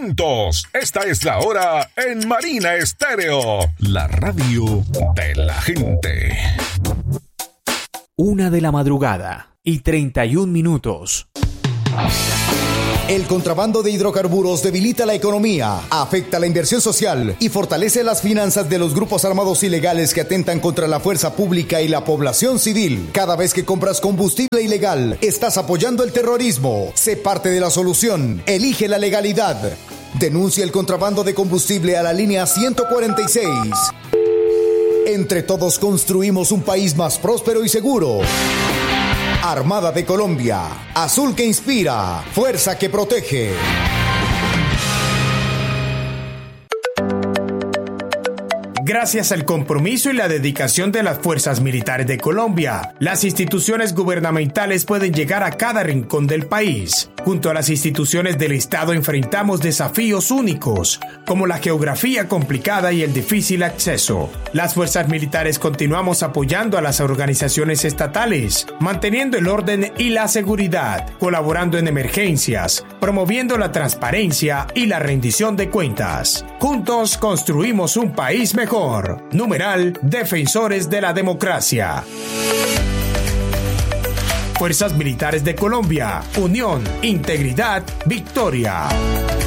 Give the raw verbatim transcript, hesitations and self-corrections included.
juntos. Esta es la hora en Marina Estéreo, la radio de la gente. Una de la madrugada y treinta y un minutos. El contrabando de hidrocarburos debilita la economía, afecta la inversión social y fortalece las finanzas de los grupos armados ilegales que atentan contra la fuerza pública y la población civil. Cada vez que compras combustible ilegal, estás apoyando el terrorismo. Sé parte de la solución. Elige la legalidad. Denuncia el contrabando de combustible a la línea ciento cuarenta y seis. Entre todos construimos un país más próspero y seguro. Armada de Colombia, azul que inspira, fuerza que protege. Gracias al compromiso y la dedicación de las fuerzas militares de Colombia, las instituciones gubernamentales pueden llegar a cada rincón del país. Junto a las instituciones del Estado enfrentamos desafíos únicos, como la geografía complicada y el difícil acceso. Las fuerzas militares continuamos apoyando a las organizaciones estatales, manteniendo el orden y la seguridad, colaborando en emergencias, promoviendo la transparencia y la rendición de cuentas. Juntos construimos un país mejor. Numeral Defensores de la Democracia. Fuerzas Militares de Colombia. Unión, integridad, victoria.